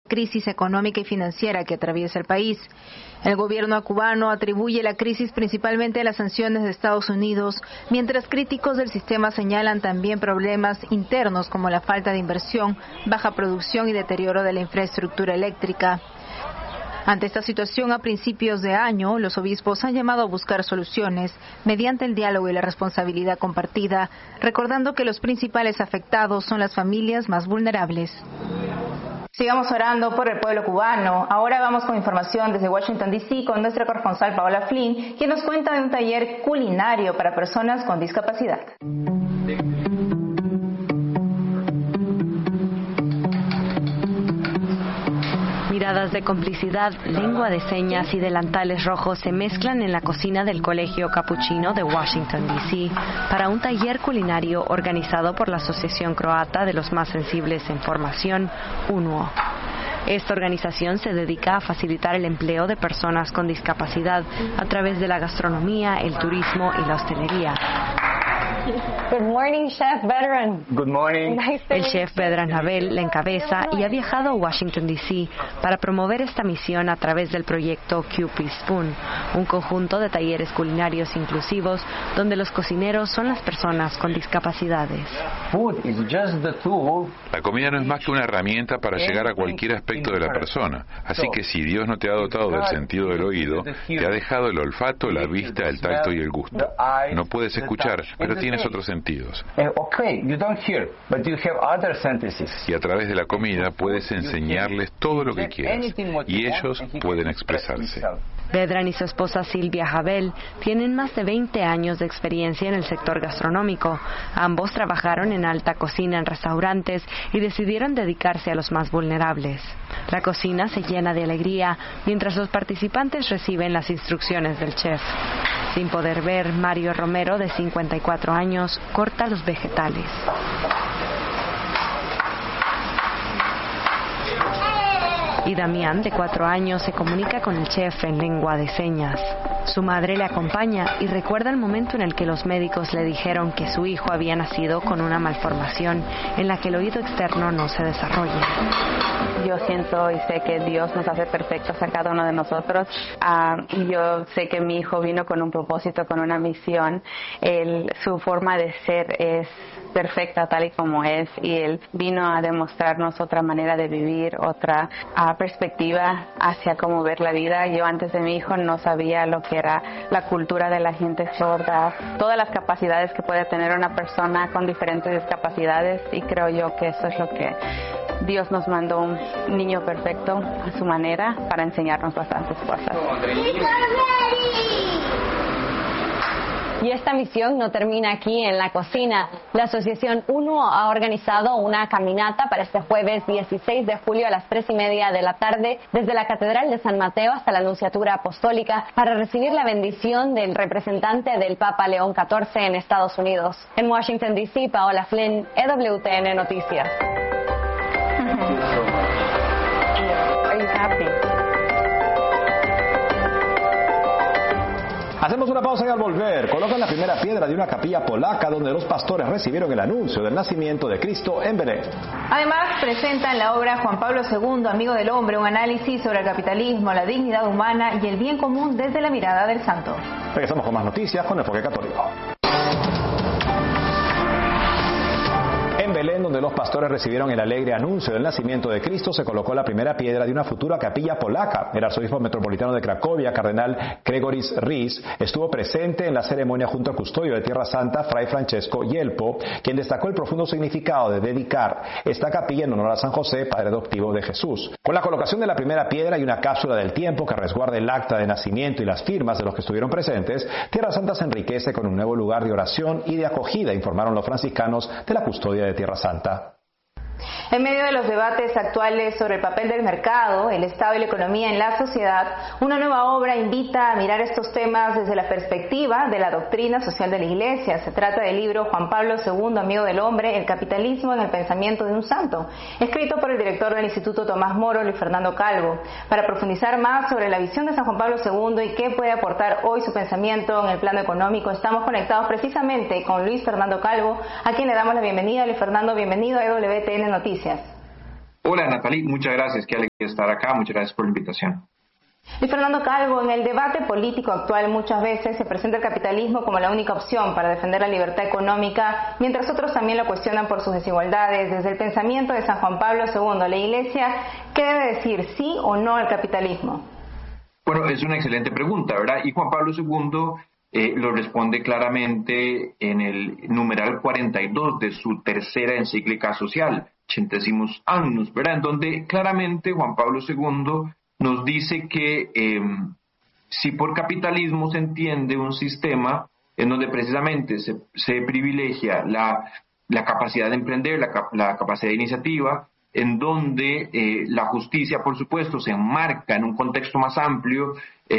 crisis económica y financiera que atraviesa el país. El gobierno cubano atribuye la crisis principalmente a las sanciones de Estados Unidos, mientras críticos del sistema señalan también problemas internos como la falta de inversión, baja producción y deterioro de la infraestructura eléctrica. Ante esta situación, a principios de año, los obispos han llamado a buscar soluciones mediante el diálogo y la responsabilidad compartida, recordando que los principales afectados son las familias más vulnerables. Sigamos orando por el pueblo cubano. Ahora vamos con información desde Washington, D.C. con nuestra corresponsal Paola Flynn, quien nos cuenta de un taller culinario para personas con discapacidad. Miradas de complicidad, lengua de señas y delantales rojos se mezclan en la cocina del Colegio Capuchino de Washington, D.C. para un taller culinario organizado por la Asociación Croata de los Más Sensibles en Formación, UNWO. Esta organización se dedica a facilitar el empleo de personas con discapacidad a través de la gastronomía, el turismo y la hostelería. Good morning, Chef Vedran. Good morning. El chef Vedran Havel la encabeza y ha viajado a Washington, D.C. para promover esta misión a través del proyecto Cupid Spoon, un conjunto de talleres culinarios inclusivos donde los cocineros son las personas con discapacidades. La comida no es más que una herramienta para llegar a cualquier aspecto de la persona. Así que si Dios no te ha dotado del sentido del oído, te ha dejado el olfato, la vista, el tacto y el gusto. No puedes escuchar, pero tienes otros sentidos. Y a través de la comida puedes enseñarles todo lo que quieras y ellos pueden expresarse. Vedran y su esposa Silvia Havel tienen más de 20 años de experiencia en el sector gastronómico. Ambos trabajaron en alta cocina en restaurantes y decidieron dedicarse a los más vulnerables. La cocina se llena de alegría mientras los participantes reciben las instrucciones del chef. Sin poder ver, Mario Romero, de 54 años, corta los vegetales. Y Damián, de 4 años, se comunica con el chef en lengua de señas. Su madre le acompaña y recuerda el momento en el que los médicos le dijeron que su hijo había nacido con una malformación en la que el oído externo no se desarrolla. Yo siento y sé que Dios nos hace perfectos a cada uno de nosotros. Yo sé que mi hijo vino con un propósito, con una misión. Su forma de ser es perfecta tal y como es, y Él vino a demostrarnos otra manera de vivir, otra perspectiva hacia cómo ver la vida. Yo antes de mi hijo no sabía lo que era la cultura de la gente sorda, todas las capacidades que puede tener una persona con diferentes discapacidades, y creo yo que eso es lo que Dios nos mandó, un niño perfecto a su manera para enseñarnos bastantes cosas. Y esta misión no termina aquí en la cocina. La Asociación UNWO ha organizado una caminata para este jueves 16 de julio a las 3:30 de la tarde desde la Catedral de San Mateo hasta la Nunciatura Apostólica para recibir la bendición del representante del Papa León XIV en Estados Unidos. En Washington, D.C., Paola Flynn, EWTN Noticias. Are you happy? Hacemos una pausa y al volver colocan la primera piedra de una capilla polaca donde los pastores recibieron el anuncio del nacimiento de Cristo en Belén. Además, presentan la obra Juan Pablo II, Amigo del Hombre, un análisis sobre el capitalismo, la dignidad humana y el bien común desde la mirada del santo. Regresamos con más noticias con Enfoque Católico. En Belén, donde los pastores recibieron el alegre anuncio del nacimiento de Cristo, se colocó la primera piedra de una futura capilla polaca. El arzobispo metropolitano de Cracovia, cardenal Gregoris Rys, estuvo presente en la ceremonia junto al custodio de Tierra Santa, Fray Francesco Yelpo, quien destacó el profundo significado de dedicar esta capilla en honor a San José, padre adoptivo de Jesús. Con la colocación de la primera piedra y una cápsula del tiempo que resguarda el acta de nacimiento y las firmas de los que estuvieron presentes, Tierra Santa se enriquece con un nuevo lugar de oración y de acogida, informaron los franciscanos de la custodia de Tierra Santa. En medio de los debates actuales sobre el papel del mercado, el Estado y la economía en la sociedad, una nueva obra invita a mirar estos temas desde la perspectiva de la doctrina social de la Iglesia. Se trata del libro Juan Pablo II, Amigo del Hombre, el capitalismo en el pensamiento de un santo, escrito por el director del Instituto Tomás Moro, Luis Fernando Calvo. Para profundizar más sobre la visión de San Juan Pablo II y qué puede aportar hoy su pensamiento en el plano económico, estamos conectados precisamente con Luis Fernando Calvo, a quien le damos la bienvenida. Luis Fernando, bienvenido a EWTN Noticias. Hola Natalie, muchas gracias, qué alegría estar acá, muchas gracias por la invitación. Y Fernando Calvo, en el debate político actual muchas veces se presenta el capitalismo como la única opción para defender la libertad económica, mientras otros también lo cuestionan por sus desigualdades. Desde el pensamiento de San Juan Pablo II, la Iglesia, ¿qué debe decir, sí o no al capitalismo? Bueno, es una excelente pregunta, ¿verdad? Y Juan Pablo II lo responde claramente en el numeral 42 de su tercera encíclica social, Centesimus Annus, ¿verdad? En donde claramente Juan Pablo II nos dice que si por capitalismo se entiende un sistema en donde precisamente se privilegia la capacidad de emprender, la capacidad de iniciativa, en donde la justicia, por supuesto, se enmarca en un contexto más amplio,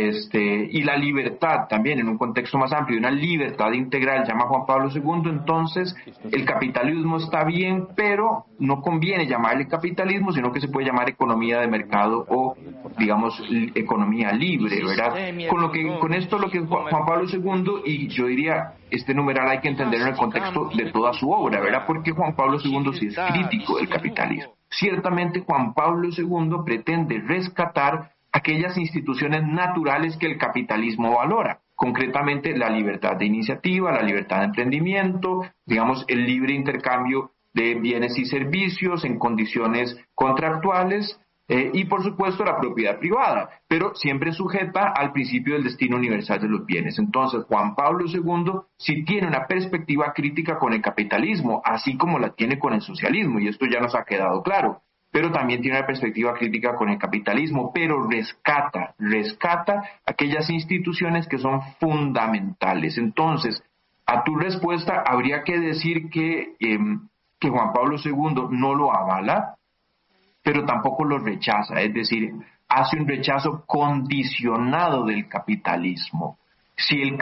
y la libertad también en un contexto más amplio, una libertad integral, llama Juan Pablo II, entonces el capitalismo está bien, pero no conviene llamarle capitalismo, sino que se puede llamar economía de mercado o, digamos, economía libre, ¿verdad? Con esto lo que Juan Pablo II, y yo diría, este numeral hay que entenderlo en el contexto de toda su obra, ¿verdad? Porque Juan Pablo II sí es crítico del capitalismo. Ciertamente Juan Pablo II pretende rescatar aquellas instituciones naturales que el capitalismo valora, concretamente la libertad de iniciativa, la libertad de emprendimiento, digamos, el libre intercambio de bienes y servicios en condiciones contractuales, y por supuesto la propiedad privada, pero siempre sujeta al principio del destino universal de los bienes. Entonces Juan Pablo II sí tiene una perspectiva crítica con el capitalismo, así como la tiene con el socialismo, y esto ya nos ha quedado claro, pero también tiene una perspectiva crítica con el capitalismo, pero rescata aquellas instituciones que son fundamentales. Entonces, a tu respuesta habría que decir que Juan Pablo II no lo avala, pero tampoco lo rechaza, es decir, hace un rechazo condicionado del capitalismo. Si el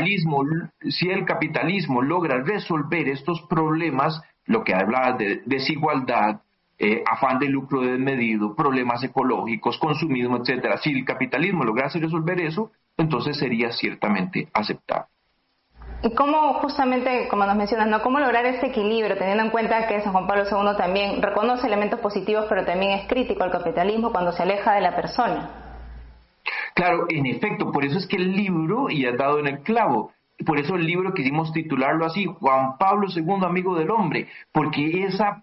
capitalismo logra resolver estos problemas, lo que hablaba de desigualdad, afán de lucro desmedido, problemas ecológicos, consumismo, etcétera, si el capitalismo lograse resolver eso, entonces sería ciertamente aceptable. ¿Y cómo, justamente, como nos mencionas, ¿no? cómo lograr ese equilibrio, teniendo en cuenta que San Juan Pablo II también reconoce elementos positivos, pero también es crítico al capitalismo cuando se aleja de la persona? Claro, en efecto, por eso es que el libro, y has dado en el clavo, por eso el libro quisimos titularlo así, Juan Pablo II, amigo del hombre, porque esa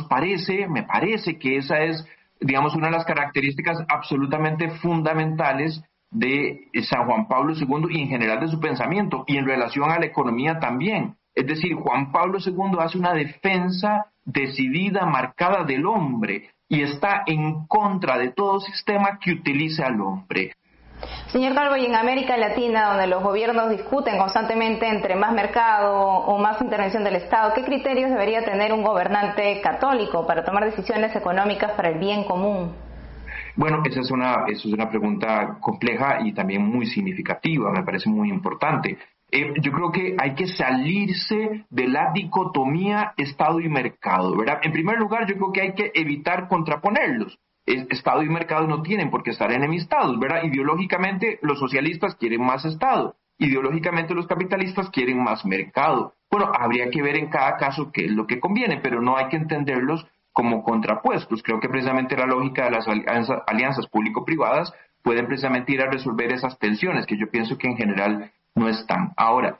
me parece que esa es, digamos, una de las características absolutamente fundamentales de San Juan Pablo II y en general de su pensamiento, y en relación a la economía también. Es decir, Juan Pablo II hace una defensa decidida, marcada del hombre, y está en contra de todo sistema que utilice al hombre. Señor Calvo, y en América Latina, donde los gobiernos discuten constantemente entre más mercado o más intervención del Estado, ¿qué criterios debería tener un gobernante católico para tomar decisiones económicas para el bien común? Bueno, esa es una pregunta compleja y también muy significativa, me parece muy importante. Yo creo que hay que salirse de la dicotomía Estado y mercado, ¿verdad? En primer lugar, yo creo que hay que evitar contraponerlos. Estado y mercado no tienen por qué estar enemistados, ¿verdad? Ideológicamente los socialistas quieren más Estado, ideológicamente los capitalistas quieren más mercado. Bueno, habría que ver en cada caso qué es lo que conviene, pero no hay que entenderlos como contrapuestos. Creo que precisamente la lógica de las alianzas público-privadas pueden precisamente ir a resolver esas tensiones, que yo pienso que en general no están. Ahora,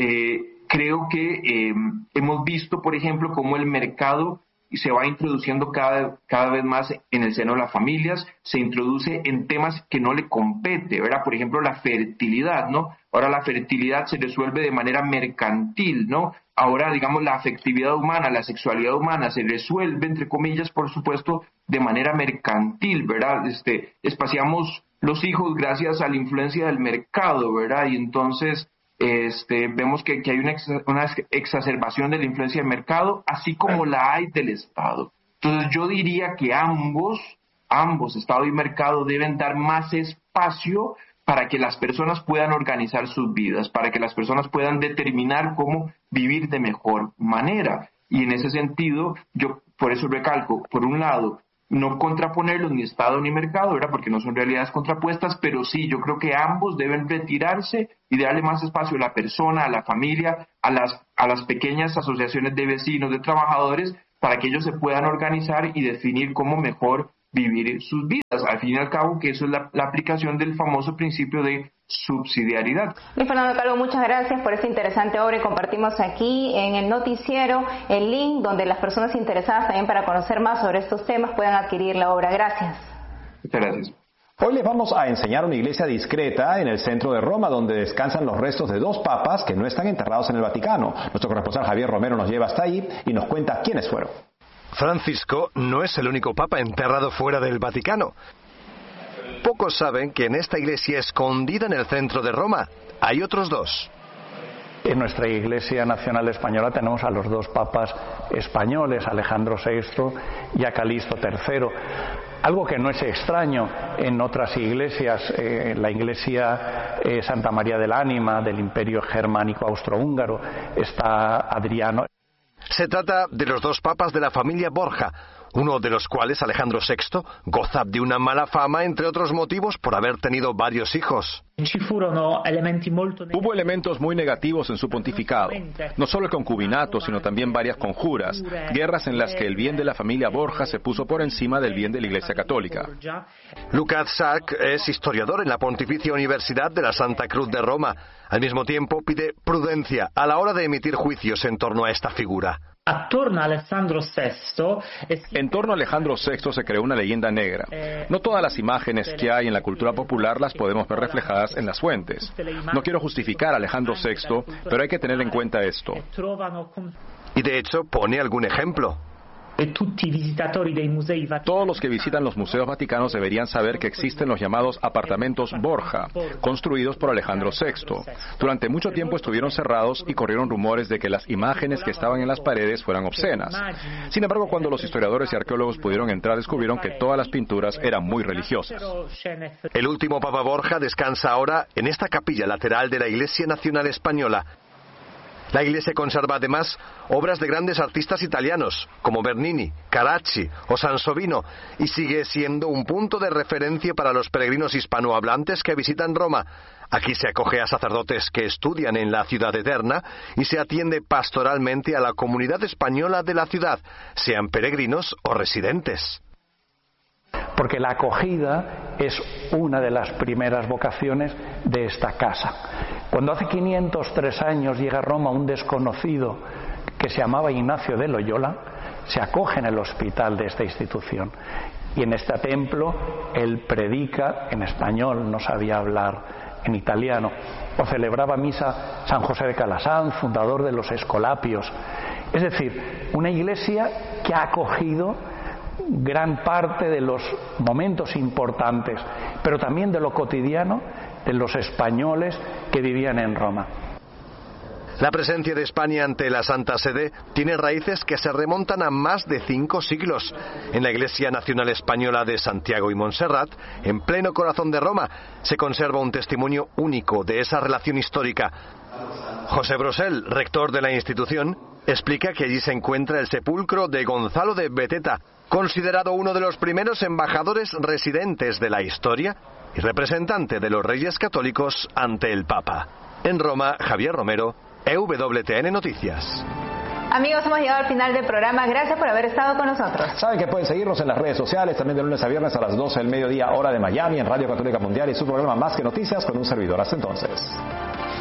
creo que hemos visto, por ejemplo, cómo el mercado se va introduciendo cada vez más en el seno de las familias, se introduce en temas que no le compete, ¿verdad? Por ejemplo, la fertilidad, ¿no? Ahora la fertilidad se resuelve de manera mercantil, ¿no? Ahora, digamos, la afectividad humana, la sexualidad humana se resuelve, entre comillas, por supuesto, de manera mercantil, ¿verdad? Espaciamos los hijos gracias a la influencia del mercado, ¿verdad? Y entonces vemos que hay una exacerbación de la influencia del mercado, así como la hay del Estado. Entonces yo diría que ambos, Estado y mercado, deben dar más espacio para que las personas puedan organizar sus vidas, para que las personas puedan determinar cómo vivir de mejor manera. Y en ese sentido, yo por eso recalco, por un lado, no contraponerlos ni Estado ni mercado, ¿verdad? Porque no son realidades contrapuestas, pero sí, yo creo que ambos deben retirarse y darle más espacio a la persona, a la familia, a las pequeñas asociaciones de vecinos, de trabajadores, para que ellos se puedan organizar y definir cómo mejor vivir sus vidas. Al fin y al cabo, que eso es la aplicación del famoso principio de subsidiariedad. Luis Fernando Calvo, muchas gracias por esta interesante obra y compartimos aquí en el noticiero el link donde las personas interesadas también para conocer más sobre estos temas puedan adquirir la obra. Gracias. Muchas gracias. Hoy les vamos a enseñar una iglesia discreta en el centro de Roma, donde descansan los restos de 2 papas que no están enterrados en el Vaticano. Nuestro corresponsal Javier Romero nos lleva hasta ahí y nos cuenta quiénes fueron. Francisco no es el único papa enterrado fuera del Vaticano. Pocos saben que en esta iglesia escondida en el centro de Roma hay otros 2. En nuestra Iglesia Nacional Española tenemos a los 2 papas españoles, Alejandro VI y a Calixto III. Algo que no es extraño en otras iglesias, la iglesia Santa María del Ánima del Imperio Germánico Austrohúngaro, está Adriano. Se trata de los 2 papas de la familia Borja, uno de los cuales, Alejandro VI, goza de una mala fama, entre otros motivos, por haber tenido varios hijos. Hubo elementos muy negativos en su pontificado, no solo el concubinato, sino también varias conjuras, guerras en las que el bien de la familia Borja se puso por encima del bien de la Iglesia Católica. Lukács Sák es historiador en la Pontificia Universidad de la Santa Cruz de Roma. Al mismo tiempo, pide prudencia a la hora de emitir juicios en torno a esta figura. En torno a Alejandro VI se creó una leyenda negra. No todas las imágenes que hay en la cultura popular las podemos ver reflejadas en las fuentes. No quiero justificar a Alejandro VI, pero hay que tener en cuenta esto. Y de hecho pone algún ejemplo. Todos los que visitan los museos vaticanos deberían saber que existen los llamados apartamentos Borja, construidos por Alejandro VI. Durante mucho tiempo estuvieron cerrados y corrieron rumores de que las imágenes que estaban en las paredes fueran obscenas. Sin embargo, cuando los historiadores y arqueólogos pudieron entrar, descubrieron que todas las pinturas eran muy religiosas. El último Papa Borja descansa ahora en esta capilla lateral de la Iglesia Nacional Española. La iglesia conserva además obras de grandes artistas italianos, como Bernini, Carracci o Sansovino, y sigue siendo un punto de referencia para los peregrinos hispanohablantes que visitan Roma. Aquí se acoge a sacerdotes que estudian en la ciudad eterna y se atiende pastoralmente a la comunidad española de la ciudad, sean peregrinos o residentes. Porque la acogida es una de las primeras vocaciones de esta casa. Cuando hace 503 años llega a Roma un desconocido que se llamaba Ignacio de Loyola, se acoge en el hospital de esta institución. Y en este templo él predica en español, no sabía hablar en italiano. O celebraba misa San José de Calasanz, fundador de los Escolapios. Es decir, una iglesia que ha acogido gran parte de los momentos importantes, pero también de lo cotidiano de los españoles que vivían en Roma. La presencia de España ante la Santa Sede tiene raíces que se remontan a más de 5 siglos. En la Iglesia Nacional Española de Santiago y Montserrat, en pleno corazón de Roma, se conserva un testimonio único de esa relación histórica. José Brosel, rector de la institución, explica que allí se encuentra el sepulcro de Gonzalo de Beteta, considerado uno de los primeros embajadores residentes de la historia y representante de los Reyes Católicos ante el Papa. En Roma, Javier Romero, EWTN Noticias. Amigos, hemos llegado al final del programa. Gracias por haber estado con nosotros. Saben que pueden seguirnos en las redes sociales, también de lunes a viernes a las 12 del mediodía, hora de Miami, en Radio Católica Mundial y su programa Más que Noticias con un servidor. Hasta entonces.